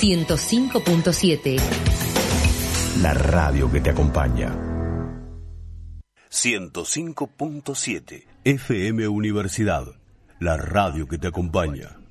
105.7. La radio que te acompaña. 105.7 FM Universidad, la radio que te acompaña.